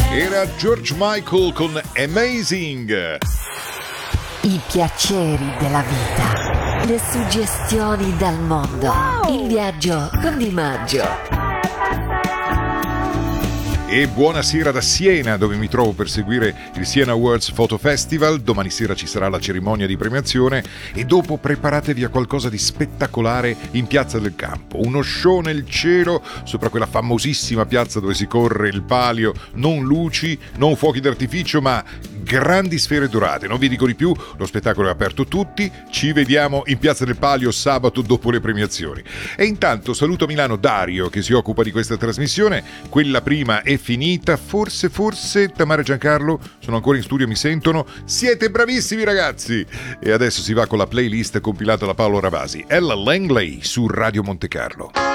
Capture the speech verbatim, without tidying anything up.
Era George Michael con Amazing. I piaceri della vita, le suggestioni dal mondo, wow. Il viaggio con Di Maggio. E buonasera da Siena, dove mi trovo per seguire il Siena Awards Photo Festival. Domani sera ci sarà la cerimonia di premiazione e dopo preparatevi a qualcosa di spettacolare in Piazza del Campo. Uno show nel cielo sopra quella famosissima piazza dove si corre il palio, non luci, non fuochi d'artificio, ma grandi sfere dorate. Non vi dico di più, lo spettacolo è aperto a tutti. Ci vediamo in Piazza del Palio sabato dopo le premiazioni. E intanto saluto a Milano Dario, che si occupa di questa trasmissione. Quella prima è finita, forse forse Tamara e Giancarlo sono ancora in studio, mi sentono. Siete bravissimi ragazzi! E adesso si va con la playlist compilata da Paolo Ravasi. Ella Langley su Radio Monte Carlo.